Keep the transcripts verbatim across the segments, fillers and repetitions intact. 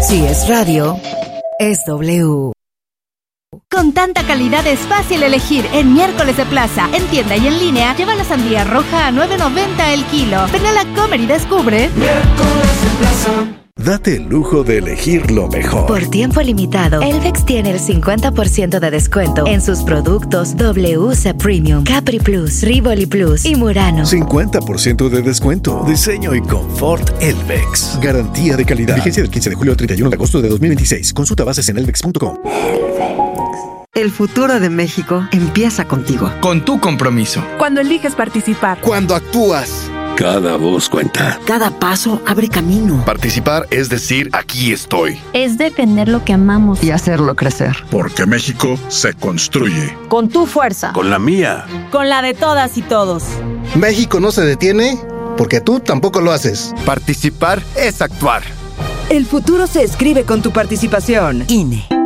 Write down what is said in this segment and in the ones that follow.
Si es radio, es W. Con tanta calidad es fácil elegir en Miércoles de Plaza. En tienda y en línea, lleva la sandía roja a nueve noventa el kilo. Ven a la Comer y descubre Miércoles de Plaza. Date el lujo de elegir lo mejor. Por tiempo limitado, Elvex tiene el cincuenta por ciento de descuento en sus productos W C Premium, Capri Plus, Rivoli Plus y Murano. cincuenta por ciento de descuento. Diseño y confort Elvex. Garantía de calidad. Vigencia del quince de julio al treinta y uno de agosto de dos mil veintiséis. Consulta bases en elvex punto com. El futuro de México empieza contigo. Con tu compromiso. Cuando eliges participar. Cuando actúas. Cada voz cuenta. Cada paso abre camino. Participar es decir, aquí estoy. Es defender lo que amamos. Y hacerlo crecer. Porque México se construye. Con tu fuerza. Con la mía. Con la de todas y todos. México no se detiene porque tú tampoco lo haces. Participar es actuar. El futuro se escribe con tu participación. I N E.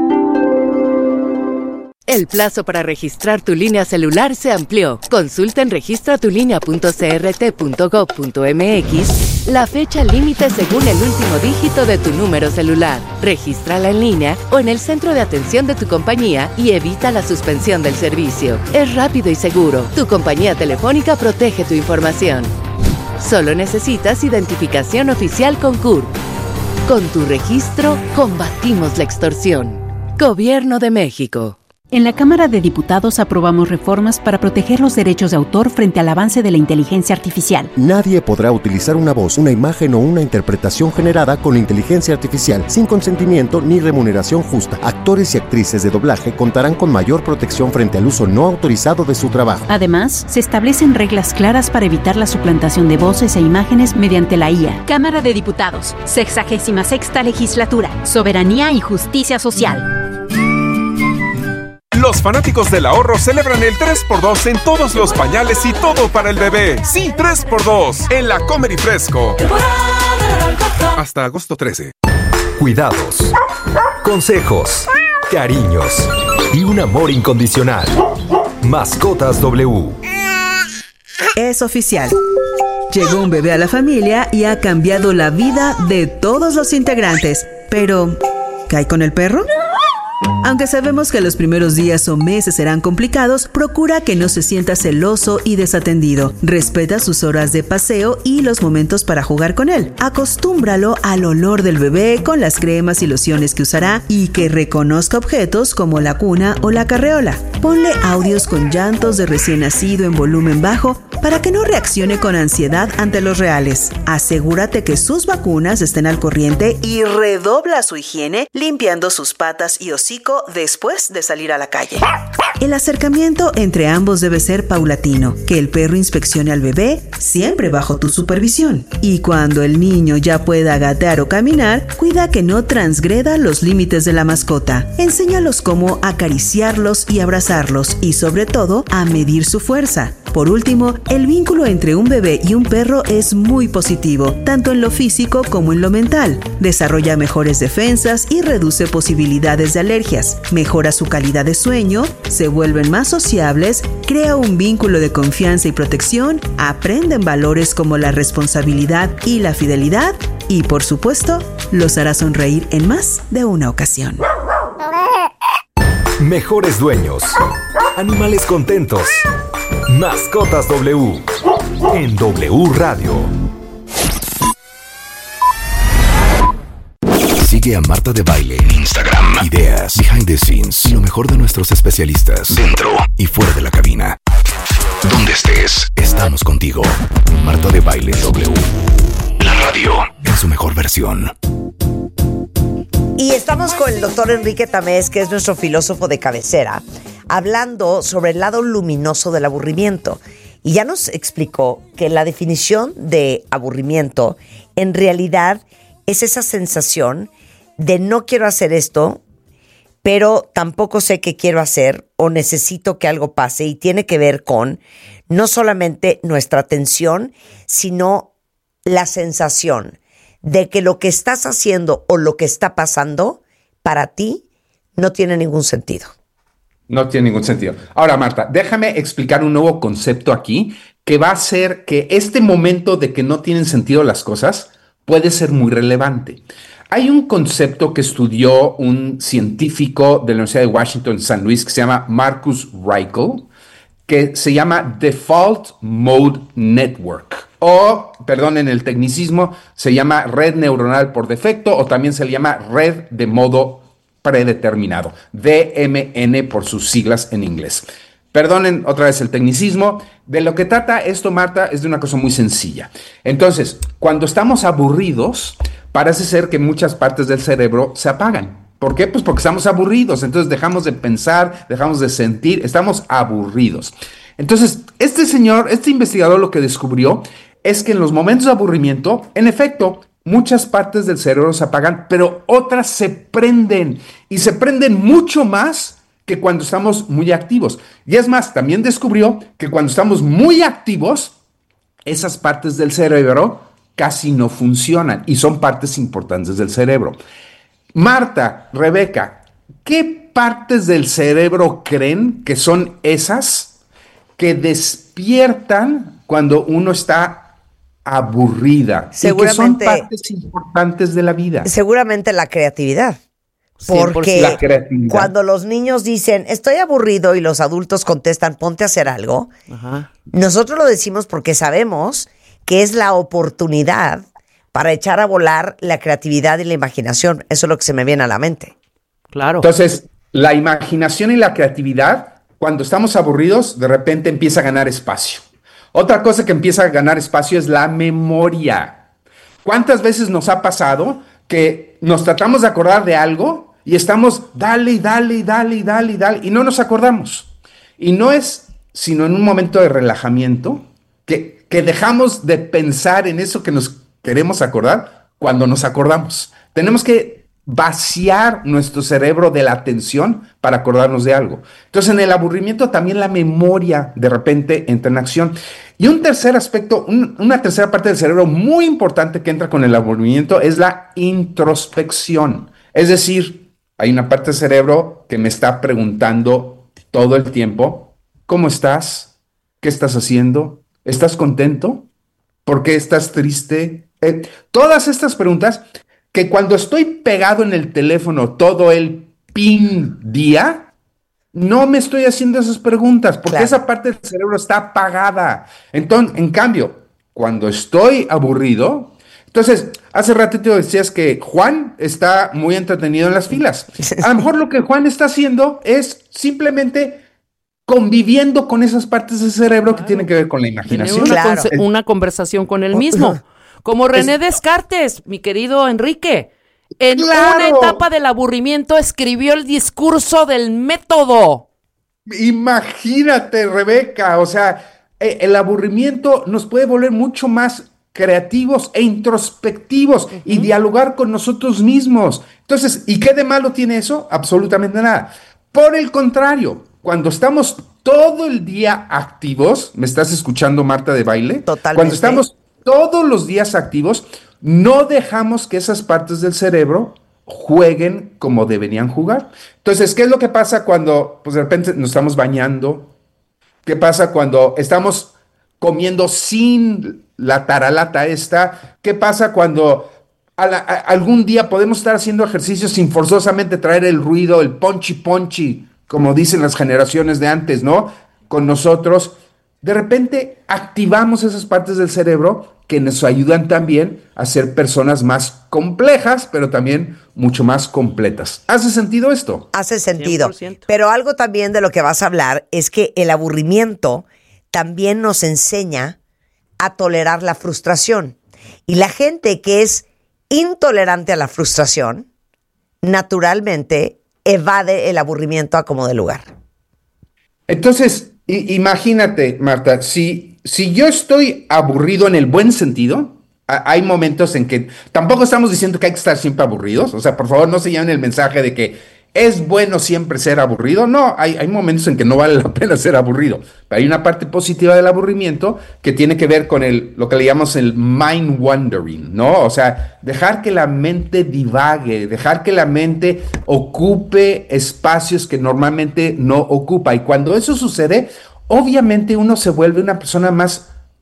El plazo para registrar tu línea celular se amplió. Consulta en registra tu línea punto c r t punto gov punto m x la fecha límite según el último dígito de tu número celular. Regístrala en línea o en el centro de atención de tu compañía y evita la suspensión del servicio. Es rápido y seguro. Tu compañía telefónica protege tu información. Solo necesitas identificación oficial con C U R P. Con tu registro, combatimos la extorsión. Gobierno de México. En la Cámara de Diputados aprobamos reformas para proteger los derechos de autor frente al avance de la inteligencia artificial. Nadie podrá utilizar una voz, una imagen o una interpretación generada con inteligencia artificial sin consentimiento ni remuneración justa. Actores y actrices de doblaje contarán con mayor protección frente al uso no autorizado de su trabajo. Además, se establecen reglas claras para evitar la suplantación de voces e imágenes mediante la I A. Cámara de Diputados, sexagésima sexta legislatura, Soberanía y Justicia Social. Los fanáticos del ahorro celebran el tres por dos en todos los pañales y todo para el bebé. Sí, tres por dos en la Comer y Fresco. Hasta agosto trece. Cuidados, consejos, cariños y un amor incondicional. Mascotas W. Es oficial. Llegó un bebé a la familia y ha cambiado la vida de todos los integrantes. Pero, ¿qué hay con el perro? Aunque sabemos que los primeros días o meses serán complicados, procura que no se sienta celoso y desatendido. Respeta sus horas de paseo y los momentos para jugar con él. Acostúmbralo al olor del bebé con las cremas y lociones que usará y que reconozca objetos como la cuna o la carreola. Ponle audios con llantos de recién nacido en volumen bajo para que no reaccione con ansiedad ante los reales. Asegúrate que sus vacunas estén al corriente y redobla su higiene limpiando sus patas y hocico después de salir a la calle. El acercamiento entre ambos debe ser paulatino, que el perro inspeccione al bebé siempre bajo tu supervisión. Y cuando el niño ya pueda gatear o caminar, cuida que no transgreda los límites de la mascota. Enséñalos cómo acariciarlos y abrazarlos y sobre todo a medir su fuerza. Por último, el vínculo entre un bebé y un perro es muy positivo, tanto en lo físico como en lo mental. Desarrolla mejores defensas y reduce posibilidades de alergias. Mejora su calidad de sueño, se vuelven más sociables, crea un vínculo de confianza y protección, aprenden valores como la responsabilidad y la fidelidad y, por supuesto, los hará sonreír en más de una ocasión. Mejores dueños. Animales contentos. Mascotas W. En W Radio. Sigue a Marta de Baile en Instagram. Ideas, behind the scenes y lo mejor de nuestros especialistas dentro y fuera de la cabina. Donde estés, estamos contigo. Marta de Baile W. La radio en su mejor versión. Y estamos con el doctor Enrique Tamés, que es nuestro filósofo de cabecera, hablando sobre el lado luminoso del aburrimiento. Y ya nos explicó que la definición de aburrimiento en realidad es esa sensación de no quiero hacer esto, pero tampoco sé qué quiero hacer o necesito que algo pase, y tiene que ver con no solamente nuestra atención, sino la sensación de que lo que estás haciendo o lo que está pasando para ti no tiene ningún sentido. No tiene ningún sentido. Ahora, Marta, déjame explicar un nuevo concepto aquí que va a hacer que este momento de que no tienen sentido las cosas puede ser muy relevante. Hay un concepto que estudió un científico de la Universidad de Washington, San Luis, que se llama Marcus Reichel, que se llama Default Mode Network, o, perdón, en el tecnicismo, se llama red neuronal por defecto, o también se le llama red de modo predeterminado, D M N por sus siglas en inglés. Perdonen otra vez el tecnicismo. De lo que trata esto, Marta, es de una cosa muy sencilla. Entonces, cuando estamos aburridos, parece ser que muchas partes del cerebro se apagan. ¿Por qué? Pues porque estamos aburridos. Entonces dejamos de pensar, dejamos de sentir, estamos aburridos. Entonces, este señor, este investigador lo que descubrió es que en los momentos de aburrimiento, en efecto, muchas partes del cerebro se apagan, pero otras se prenden y se prenden mucho más que cuando estamos muy activos. Y es más, también descubrió que cuando estamos muy activos, esas partes del cerebro casi no funcionan y son partes importantes del cerebro. Marta, Rebeca, ¿qué partes del cerebro creen que son esas que despiertan cuando uno está aburrida? Seguramente, y que son partes importantes de la vida. Seguramente la creatividad. Porque la creatividad. Cuando los niños dicen, estoy aburrido, y los adultos contestan, ponte a hacer algo, ajá, nosotros lo decimos porque sabemos que es la oportunidad para echar a volar la creatividad y la imaginación. Eso es lo que se me viene a la mente. Claro. Entonces, la imaginación y la creatividad, cuando estamos aburridos, de repente empieza a ganar espacio. Otra cosa que empieza a ganar espacio es la memoria. ¿Cuántas veces nos ha pasado que nos tratamos de acordar de algo y estamos dale y dale y dale y dale y dale y no nos acordamos? Y no es sino en un momento de relajamiento que, que dejamos de pensar en eso que nos queremos acordar cuando nos acordamos. Tenemos que vaciar nuestro cerebro de la atención para acordarnos de algo. Entonces, en el aburrimiento también la memoria de repente entra en acción. Y un tercer aspecto, un, una tercera parte del cerebro muy importante que entra con el aburrimiento es la introspección. Es decir, hay una parte del cerebro que me está preguntando todo el tiempo, ¿cómo estás? ¿Qué estás haciendo? ¿Estás contento? ¿Por qué estás triste? Eh, todas estas preguntas que cuando estoy pegado en el teléfono todo el pin día, no me estoy haciendo esas preguntas porque claro, esa parte del cerebro está apagada. Entonces, en cambio, cuando estoy aburrido, entonces, hace ratito decías que Juan está muy entretenido en las filas. A lo mejor lo que Juan está haciendo es simplemente conviviendo con esas partes del cerebro, claro, que tienen que ver con la imaginación. Tiene una, claro, una conversación con él mismo. Como René es, Descartes, mi querido Enrique. En claro, una etapa del aburrimiento escribió el discurso del método. Imagínate, Rebeca, o sea, el aburrimiento nos puede volver mucho más creativos e introspectivos uh-huh, y dialogar con nosotros mismos. Entonces, ¿y qué de malo tiene eso? Absolutamente nada. Por el contrario, cuando estamos todo el día activos, ¿me estás escuchando, Marta de Baile? Totalmente. Cuando estamos todos los días activos, no dejamos que esas partes del cerebro jueguen como deberían jugar. Entonces, ¿qué es lo que pasa cuando pues, de repente nos estamos bañando? ¿Qué pasa cuando estamos comiendo sin la taralata esta? ¿Qué pasa cuando a la, a, algún día podemos estar haciendo ejercicio sin forzosamente traer el ruido, el ponchi ponchi, como dicen las generaciones de antes, ¿no? Con nosotros. De repente activamos esas partes del cerebro que nos ayudan también a ser personas más complejas, pero también mucho más completas. ¿Hace sentido esto? Hace sentido. cien por ciento. Pero algo también de lo que vas a hablar es que el aburrimiento también nos enseña a tolerar la frustración. Y la gente que es intolerante a la frustración, naturalmente evade el aburrimiento a como de lugar. Entonces, I- imagínate, Marta, si, si yo estoy aburrido en el buen sentido, a- hay momentos en que tampoco estamos diciendo que hay que estar siempre aburridos, o sea, por favor no se lleven el mensaje de que es bueno siempre ser aburrido. No, hay, hay momentos en que no vale la pena ser aburrido, pero hay una parte positiva del aburrimiento que tiene que ver con el, lo que le llamamos el mind wandering, ¿no? O sea, dejar que la mente divague, dejar que la mente ocupe espacios que normalmente no ocupa. Y cuando eso sucede, obviamente uno se vuelve una persona más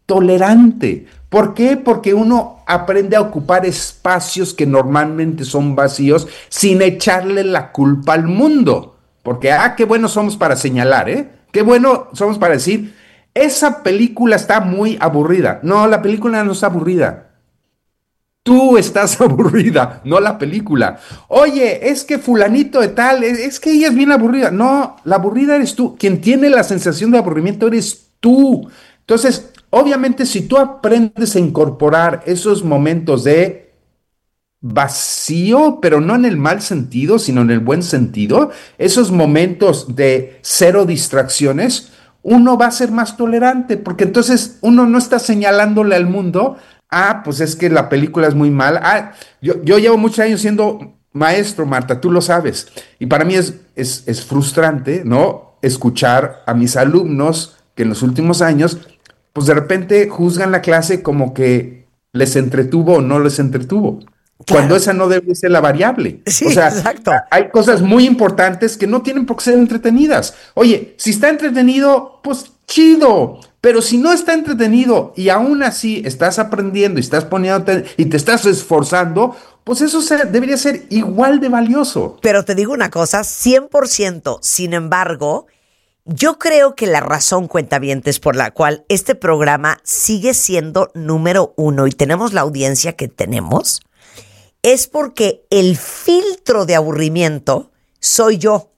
tolerante. ¿Por qué? Porque uno aprende a ocupar espacios que normalmente son vacíos sin echarle la culpa al mundo. Porque, ah, qué bueno somos para señalar, ¿eh? Qué bueno somos para decir, esa película está muy aburrida. No, la película no está aburrida. Tú estás aburrida, no la película. Oye, es que fulanito de tal, es, es que ella es bien aburrida. No, la aburrida eres tú. Quien tiene la sensación de aburrimiento eres tú. Entonces, obviamente, si tú aprendes a incorporar esos momentos de vacío, pero no en el mal sentido, sino en el buen sentido, esos momentos de cero distracciones, uno va a ser más tolerante, porque entonces uno no está señalándole al mundo, ah, pues es que la película es muy mala. Ah, yo, yo llevo muchos años siendo maestro, Marta, tú lo sabes, y para mí es, es, es frustrante, ¿no? Escuchar a mis alumnos que en los últimos años pues de repente juzgan la clase como que les entretuvo o no les entretuvo. Claro. Cuando esa no debe ser la variable. Sí, o sea, exacto. Hay cosas muy importantes que no tienen por qué ser entretenidas. Oye, si está entretenido, pues chido. Pero si no está entretenido y aún así estás aprendiendo y estás poniéndote y te estás esforzando, pues eso se, debería ser igual de valioso. Pero te digo una cosa, cien por ciento. Sin embargo, yo creo que la razón, cuentavientes, por la cual este programa sigue siendo número uno y tenemos la audiencia que tenemos, es porque el filtro de aburrimiento soy yo.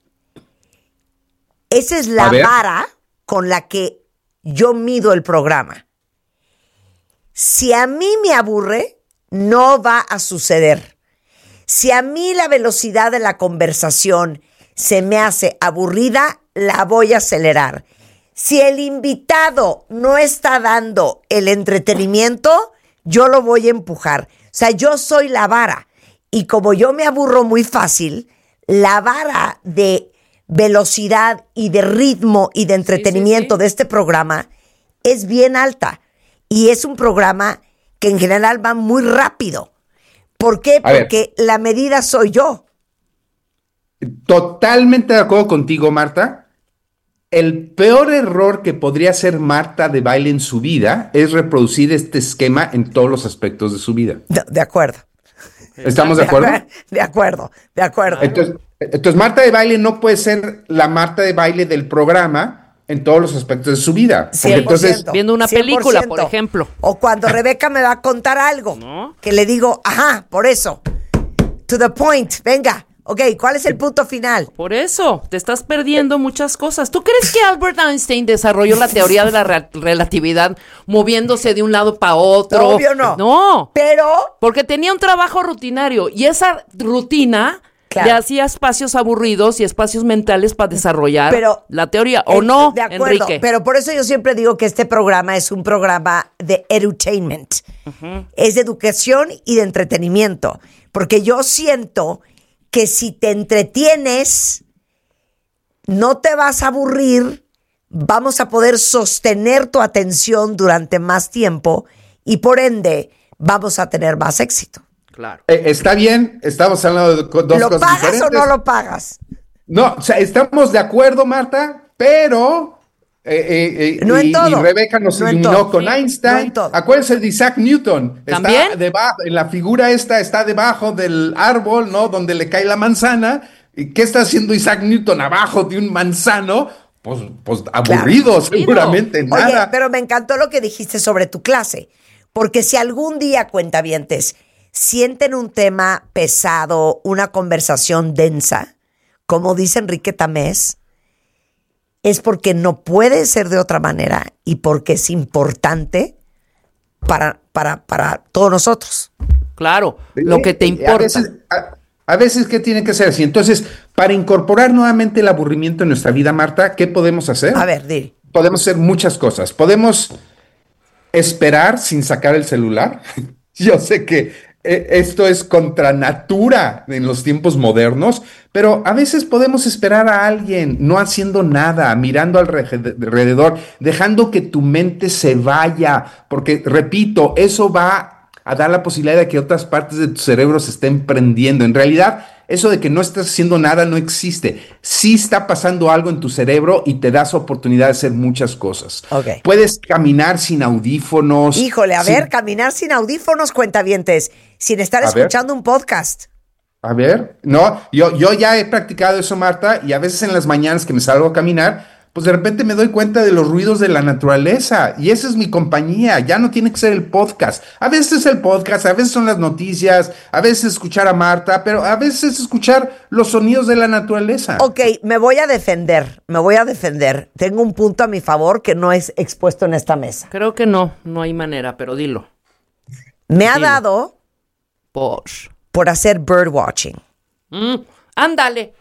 Esa es la vara con la que yo mido el programa. Si a mí me aburre, no va a suceder. Si a mí la velocidad de la conversación se me hace aburrida, la voy a acelerar. Si el invitado no está dando el entretenimiento, yo lo voy a empujar. O sea, yo soy la vara. Y como yo me aburro muy fácil, la vara de velocidad y de ritmo y de entretenimiento sí, sí, sí. de este programa es bien alta. Y es un programa que en general va muy rápido. ¿Por qué? A Porque ver. la medida soy yo. Totalmente de acuerdo contigo, Marta. El peor error que podría hacer Marta de Baile en su vida es reproducir este esquema en todos los aspectos de su vida. De, de acuerdo. ¿Estamos de acuerdo? De acuerdo, de acuerdo. Entonces, entonces, Marta de Baile no puede ser la Marta de Baile del programa en todos los aspectos de su vida. Porque entonces, viendo una cien por ciento. Película, por ejemplo. O cuando Rebeca me va a contar algo, ¿no? Que le digo, ajá, por eso. To the point, venga. Ok, ¿cuál es el punto final? Por eso, te estás perdiendo muchas cosas. ¿Tú crees que Albert Einstein desarrolló la teoría de la re- relatividad moviéndose de un lado para otro? Obvio no. No. Pero... Porque tenía un trabajo rutinario y esa rutina claro. le hacía espacios aburridos y espacios mentales para desarrollar pero, la teoría. ¿O eh, no, de acuerdo, Enrique? Pero por eso yo siempre digo que este programa es un programa de edutainment. Uh-huh. Es de educación y de entretenimiento. Porque yo siento... que si te entretienes, no te vas a aburrir, vamos a poder sostener tu atención durante más tiempo y por ende vamos a tener más éxito. Claro. Eh, está bien, estamos hablando de dos cosas diferentes. ¿Lo pagas o no lo pagas? No, o sea, estamos de acuerdo, Marta, pero... Eh, eh, eh, no en y, todo. y Rebeca nos no iluminó con sí, Einstein. No Acuérdense de Isaac Newton. ¿También? Está debajo, en la figura esta está debajo del árbol, ¿no? Donde le cae la manzana. ¿Y qué está haciendo Isaac Newton abajo de un manzano? Pues, pues aburrido, claro, seguramente, nada. Oye, pero me encantó lo que dijiste sobre tu clase. Porque si algún día, cuentavientes, sienten un tema pesado, una conversación densa, como dice Enrique Tamés, es porque no puede ser de otra manera y porque es importante para, para, para todos nosotros. Claro, lo que te importa. A veces, a, a veces, ¿qué tiene que ser así? Entonces, para incorporar nuevamente el aburrimiento en nuestra vida, Marta, ¿qué podemos hacer? A ver, di. Podemos hacer muchas cosas. Podemos esperar sin sacar el celular. Yo sé que eh, esto es contra natura en los tiempos modernos, pero a veces podemos esperar a alguien no haciendo nada, mirando alrededor, dejando que tu mente se vaya, porque, repito, eso va a dar la posibilidad de que otras partes de tu cerebro se estén prendiendo. En realidad, eso de que no estás haciendo nada no existe. Sí está pasando algo en tu cerebro y te das oportunidad de hacer muchas cosas. Okay. Puedes caminar sin audífonos. Híjole, a sin... ver, caminar sin audífonos, cuentavientes, sin estar a escuchando ver. un podcast. A ver, no, yo, yo ya he practicado eso, Marta, y a veces en las mañanas que me salgo a caminar, pues de repente me doy cuenta de los ruidos de la naturaleza y esa es mi compañía, ya no tiene que ser el podcast. A veces el podcast, a veces son las noticias, a veces escuchar a Marta, pero a veces escuchar los sonidos de la naturaleza. Ok, me voy a defender, me voy a defender. Tengo un punto a mi favor que no es expuesto en esta mesa. Creo que no, no hay manera, pero dilo. Me ha dilo. dado por, por hacer birdwatching. Mm, ándale.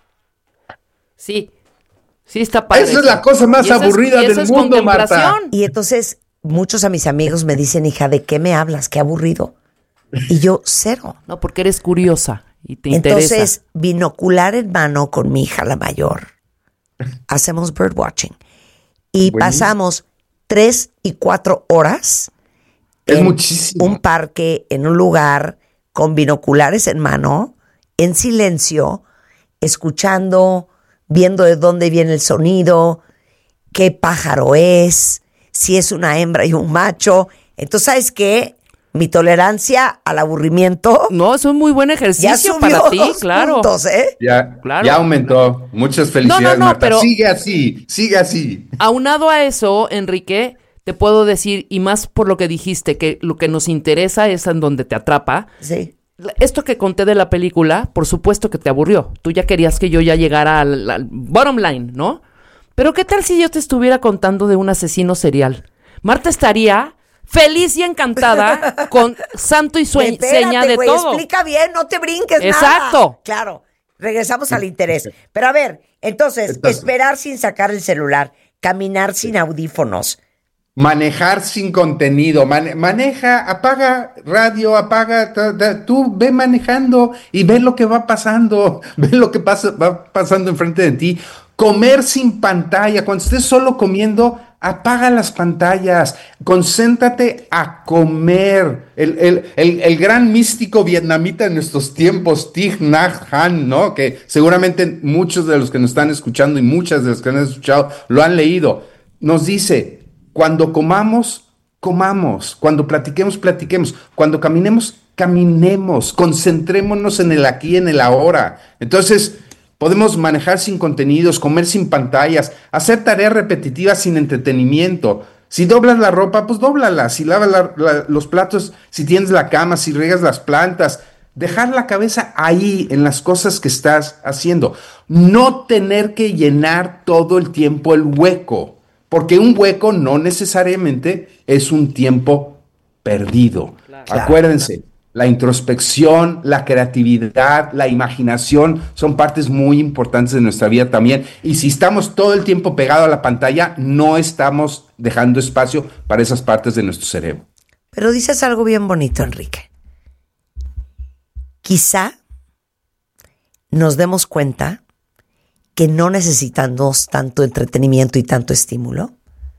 Sí. Sí, está padre. Esa es la cosa más aburrida es, del mundo, Marta. Y entonces muchos a mis amigos me dicen, hija, ¿de qué me hablas? Qué aburrido. Y yo, cero. No, porque eres curiosa y te entonces, interesa. Entonces, binocular en mano con mi hija, la mayor, hacemos birdwatching. Y Buenísimo. pasamos tres y cuatro horas es en muchísimo. un parque, en un lugar, con binoculares en mano, en silencio, escuchando, viendo de dónde viene el sonido, qué pájaro es, si es una hembra y un macho. Entonces, ¿sabes qué? Mi tolerancia al aburrimiento. No, es un muy buen ejercicio para ti, claro. Puntos, ¿eh? Ya, claro. ya aumentó. Muchas felicidades, no, no, no, Marta. pero sigue así, sigue así. Aunado a eso, Enrique, te puedo decir, y más por lo que dijiste, que lo que nos interesa es en donde te atrapa. Sí. Esto que conté de la película, por supuesto que te aburrió. Tú ya querías que yo ya llegara al, al bottom line, ¿no? Pero ¿qué tal si yo te estuviera contando de un asesino serial? Marta estaría feliz y encantada con santo y sue- Espérate, seña de wey, todo. Explica bien, no te brinques nada. Exacto. Claro, regresamos al interés. Pero a ver, entonces, entonces, esperar sin sacar el celular, caminar sin audífonos. Manejar sin contenido, man- maneja, apaga radio, apaga, ta, ta, tú ve manejando y ve lo que va pasando, ve lo que pasa, va pasando enfrente de ti. Comer sin pantalla, cuando estés solo comiendo, apaga las pantallas, concéntrate a comer. El, el, el, el gran místico vietnamita de nuestros tiempos, Thich Nhat Hanh, ¿no? Que seguramente muchos de los que nos están escuchando y muchas de los que han escuchado lo han leído, nos dice: cuando comamos, comamos. Cuando platiquemos, platiquemos. Cuando caminemos, caminemos. Concentrémonos en el aquí, en el ahora. Entonces, podemos manejar sin contenidos, comer sin pantallas, hacer tareas repetitivas sin entretenimiento. Si doblas la ropa, pues dóblala. Si lavas la, la, los platos, si tienes la cama, si riegas las plantas. Dejar la cabeza ahí en las cosas que estás haciendo. No tener que llenar todo el tiempo el hueco. Porque un hueco no necesariamente es un tiempo perdido. Claro. Acuérdense, claro. La introspección, la creatividad, la imaginación son partes muy importantes de nuestra vida también. Y si estamos todo el tiempo pegados a la pantalla, no estamos dejando espacio para esas partes de nuestro cerebro. Pero dices algo bien bonito, Enrique. Quizá nos demos cuenta que no necesitamos tanto entretenimiento y tanto estímulo,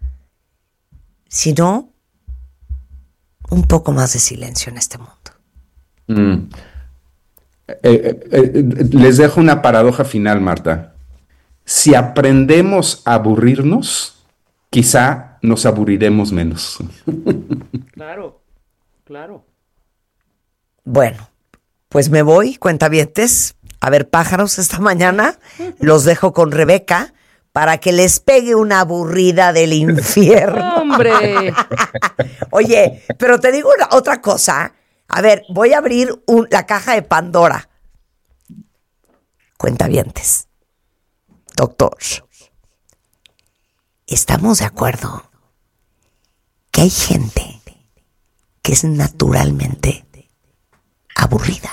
sino un poco más de silencio en este mundo. Mm. Eh, eh, eh, les dejo una paradoja final, Marta. Si aprendemos a aburrirnos, quizá nos aburriremos menos. Claro, claro. Bueno, pues me voy, cuentavientes, a ver pájaros esta mañana. Los dejo con Rebeca para que les pegue una aburrida del infierno. ¡Hombre! Oye, pero te digo una, otra cosa. A ver, voy a abrir un, la caja de Pandora. Cuentavientes. Doctor, ¿estamos de acuerdo que hay gente que es naturalmente aburrida?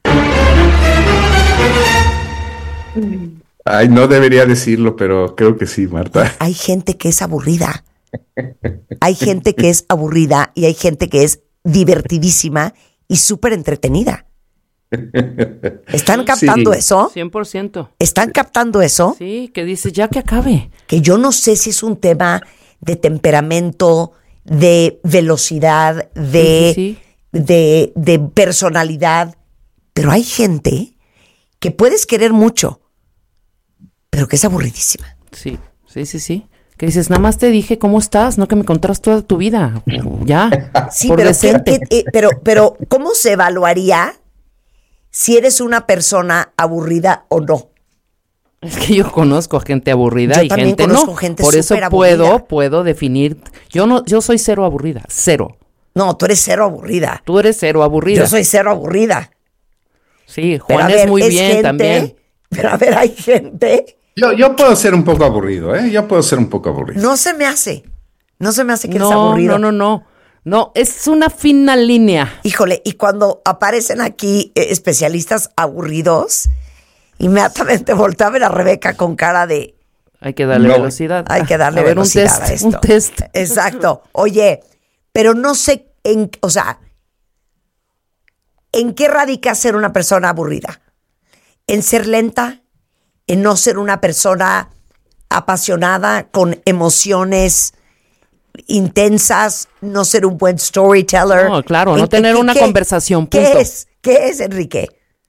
Ay, no debería decirlo, pero creo que sí, Marta. Hay gente que es aburrida. Hay gente que es aburrida y hay gente que es divertidísima y súper entretenida. ¿Están captando sí. eso? cien por ciento. ¿Están captando eso? Sí, que dice ya que acabe. Que yo no sé si es un tema de temperamento, de velocidad, de, sí, sí, sí. de, de personalidad, pero hay gente que puedes querer mucho, pero que es aburridísima. Sí, sí, sí, sí. Que dices, nada más te dije cómo estás, no que me contaras toda tu vida. Ya, sí, por pero, decente. ¿qué, qué, eh, pero, pero, ¿cómo se evaluaría si eres una persona aburrida o no? Es que yo conozco gente aburrida yo y también gente conozco no. Gente por eso puedo, aburrida. puedo definir. Yo no, yo soy cero aburrida, cero. No, tú eres cero aburrida. Tú eres cero aburrida. Yo soy cero aburrida. Sí, Juan ver, es muy es bien gente, también. Pero a ver, hay gente. Yo, yo puedo ser un poco aburrido, ¿eh? Yo puedo ser un poco aburrido. No se me hace. No se me hace que no, eres aburrido. No, no, no. No, es una fina línea. Híjole, y cuando aparecen aquí eh, especialistas aburridos, inmediatamente voltea a ver a Rebeca con cara de... Hay que darle no. velocidad. Hay que darle a ver, velocidad un test, a esto. Un test. Exacto. Oye, pero no sé en... O sea, ¿en qué radica ser una persona aburrida? ¿En ser lenta? ¿En no ser una persona apasionada, con emociones intensas, no ser un buen storyteller? No, claro, ¿En no tener qué, una qué, conversación, punto. ¿Qué es? ¿Qué es, Enrique?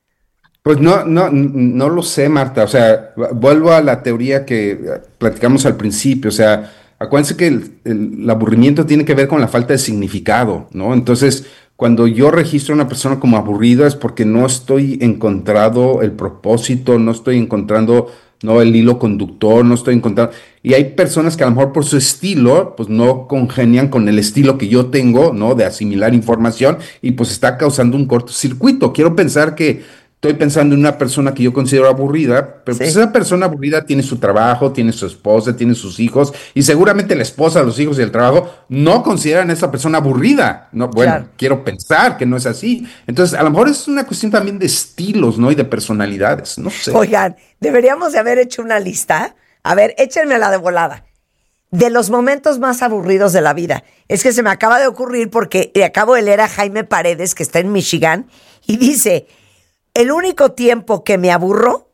Pues no, no, no lo sé, Marta. O sea, vuelvo a la teoría que platicamos al principio. O sea, acuérdense que el, el, el aburrimiento tiene que ver con la falta de significado, ¿no? Entonces, cuando yo registro a una persona como aburrida es porque no estoy encontrando el propósito, no estoy encontrando, no, el hilo conductor, no estoy encontrando... Y hay personas que a lo mejor por su estilo, pues no congenian con el estilo que yo tengo, ¿no? De asimilar información y pues está causando un cortocircuito. Quiero pensar que estoy pensando en una persona que yo considero aburrida, pero Sí. pues esa persona aburrida tiene su trabajo, tiene su esposa, tiene sus hijos, y seguramente la esposa, los hijos y el trabajo no consideran a esa persona aburrida. No, bueno, Claro. quiero pensar que no es así. Entonces, a lo mejor es una cuestión también de estilos, ¿no? Y de personalidades, no sé. Oigan, deberíamos de haber hecho una lista. A ver, échenme la de volada. De los momentos más aburridos de la vida. Es que se me acaba de ocurrir porque acabo de leer a Jaime Paredes, que está en Michigan, y dice... El único tiempo que me aburro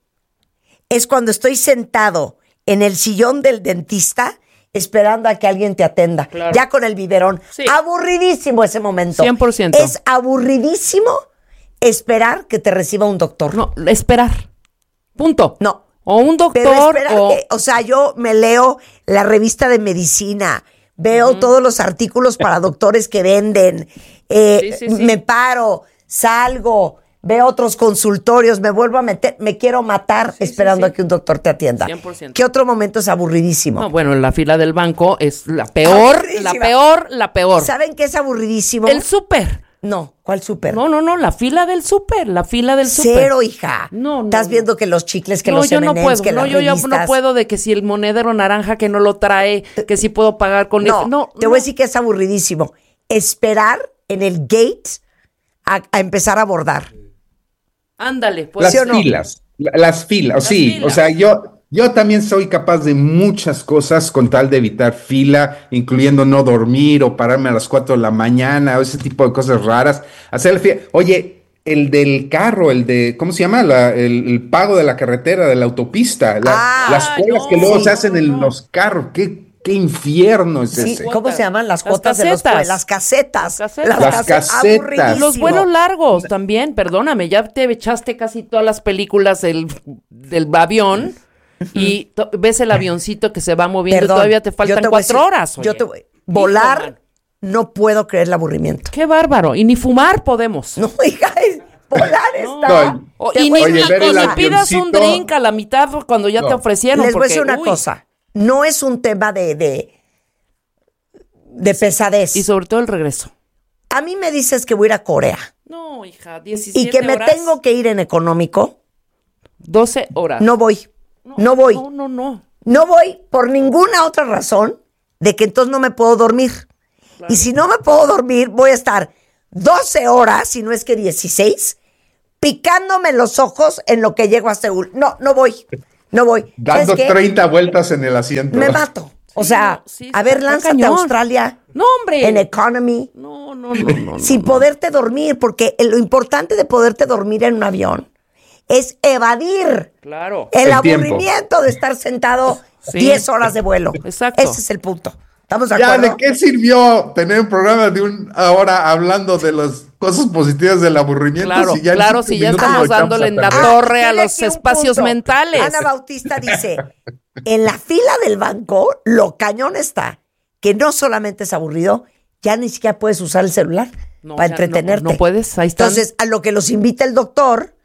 es cuando estoy sentado en el sillón del dentista esperando a que alguien te atenda. Claro. Ya con el biberón. Sí. Aburridísimo ese momento. cien por ciento. Es aburridísimo esperar que te reciba un doctor. No, esperar. Punto. No. O un doctor Pero esperar o... que, o sea, yo me leo la revista de medicina, veo uh-huh. todos los artículos para doctores que venden, eh, sí, sí, sí. me paro, salgo... Veo otros consultorios, me vuelvo a meter, me quiero matar sí, esperando sí, sí. a que un doctor te atienda. cien por ciento. ¿Qué otro momento es aburridísimo? No, bueno, la fila del banco es la peor, la peor, la peor. ¿Saben qué es aburridísimo? El súper. No, ¿cuál súper? No, no, no, la fila del súper, la fila del súper. Cero, hija. No, no. Estás no. viendo que los chicles, que no, los yo M and M's, no puedo, que no, las yo revistas. ya no puedo de que si el monedero naranja que no lo trae, que si puedo pagar con... No, el... no te no. voy a decir que es aburridísimo. Esperar en el gate a, a empezar a bordar. Ándale, pues. Las ¿sí o no? filas, las filas, Las sí, filas. O sea, yo, yo también soy capaz de muchas cosas con tal de evitar fila, incluyendo no dormir o pararme a las cuatro de la mañana o ese tipo de cosas raras. Hacer fila. Oye, el del carro, el de, ¿cómo se llama? La, el, el pago de la carretera, de la autopista, la, Ah, las colas no, que luego sí. se hacen en los carros, qué ¿Qué infierno es Sí, ese? ¿cómo se llaman? Las, Las cuotas de los casetas. pue- Las casetas. Las casetas. Las casetas. Aburridísimo. Los vuelos largos también, perdóname, ya te echaste casi todas las películas del, del avión y to- ves el avioncito que se va moviendo Perdón, y todavía te yo faltan te voy a cuatro decir- horas. Yo oye. te voy- volar, Hijo, man. no puedo creer el aburrimiento. Qué bárbaro. Y ni fumar podemos. No, hija, es- volar No. está... No, O- Te y voy a ni, decir Oye, ver una el cosa. ni pidas un avioncito. drink a la mitad cuando ya No. te ofrecieron. Les voy a decir porque, una uy. cosa. No es un tema de, de, de pesadez. Y sobre todo el regreso. A mí me dices que voy a ir a Corea No, hija, diecisiete y que me horas, tengo que ir en económico. doce horas. No voy. No voy. No, no, no. No voy por ninguna otra razón de que entonces no me puedo dormir. Claro. Y si no me puedo dormir, voy a estar doce horas, si no es que dieciséis, picándome los ojos en lo que llego a Seúl. No, no voy. No voy. Dando ¿Sabes qué? treinta vueltas en el asiento. Me mato. O Sí, sea, no, sí, a está- ver, está lánzate a cañón. Australia No, hombre. en Economy No, no, no, no. sin no, poderte dormir, porque lo importante de poderte dormir en un avión es evadir Claro. el, El tiempo. aburrimiento de estar sentado Sí. diez horas de vuelo. Exacto. Ese es el punto. ¿Estamos de Ya, acuerdo? ¿de qué sirvió tener un programa de una hora hablando de las cosas positivas del aburrimiento? Claro, si ya en claro, cinco si ya minutos estamos lo echamos dándole a en la perder? torre a tiene los aquí un espacios punto. mentales. Ana Bautista dice, en la fila del banco, lo cañón está, que no solamente es aburrido, ya ni siquiera puedes usar el celular No, para ya entretenerte. No, no puedes, ahí está. Entonces, a lo que los invita el doctor